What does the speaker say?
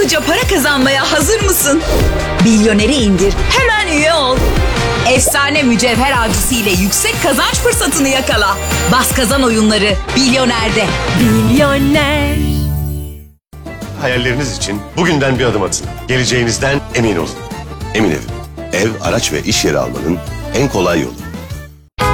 hızlıca para kazanmaya hazır mısın? Milyoneri indir, hemen üye ol. Efsane mücevher avcısı ile yüksek kazanç fırsatını yakala. Bas kazan oyunları Milyoner'de. Milyoner. Hayalleriniz için bugünden bir adım atın. Geleceğinizden emin olun. Emin Ev. Ev, araç ve iş yeri almanın en kolay yolu.